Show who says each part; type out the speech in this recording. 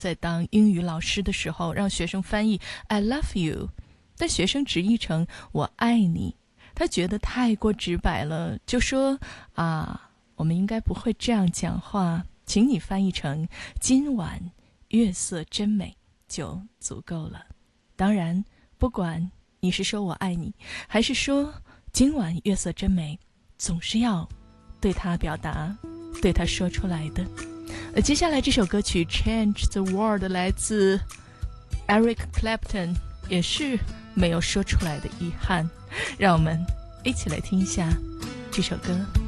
Speaker 1: 在当英语老师的时候，让学生翻译 I love you， 但学生直译成我爱你，他觉得太过直白了，就说我们应该不会这样讲话，请你翻译成今晚月色真美就足够了。当然，不管你是说我爱你，还是说今晚月色真美，总是要对他表达，对他说出来的。接下来这首歌曲 Change the World 来自 Eric Clapton， 也是没有说出来的遗憾，让我们一起来听一下这首歌。